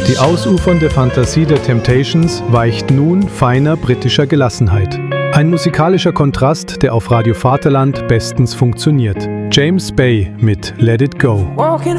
Die ausufernde Fantasie der Temptations weicht nun feiner britischer Gelassenheit. Ein musikalischer Kontrast, der auf Radio Vaterland bestens funktioniert. James Bay mit Let It Go. Walking